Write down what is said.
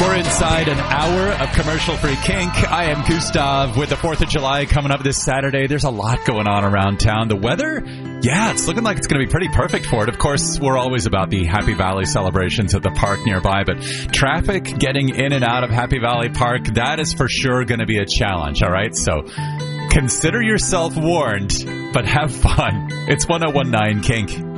We're inside an hour of commercial-free kink. I am Gustav with the 4th of July coming up this Saturday. There's a lot going on around town. The weather, yeah, it's looking like it's going to be pretty perfect for it. Of course, we're always about the Happy Valley celebrations at the park nearby, but traffic getting in and out of Happy Valley Park, that is for sure going to be a challenge, all right? So consider yourself warned, but have fun. It's 101.9 Kink.